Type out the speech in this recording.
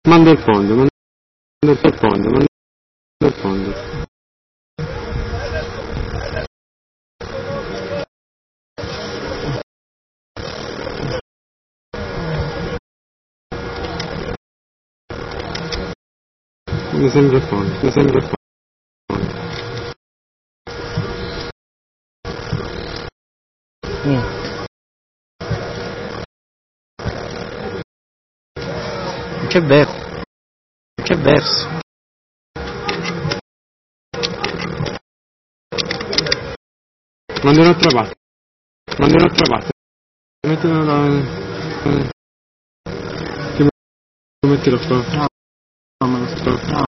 Manda il fondo, manda il fondo, manda il fondo. Mi sembra fondo, mi sembra fondo. C'è verso, c'è verso. Manda un'altra parte, manda un'altra parte. Mettilo là. Mettilo qua. No, me lo sto. No.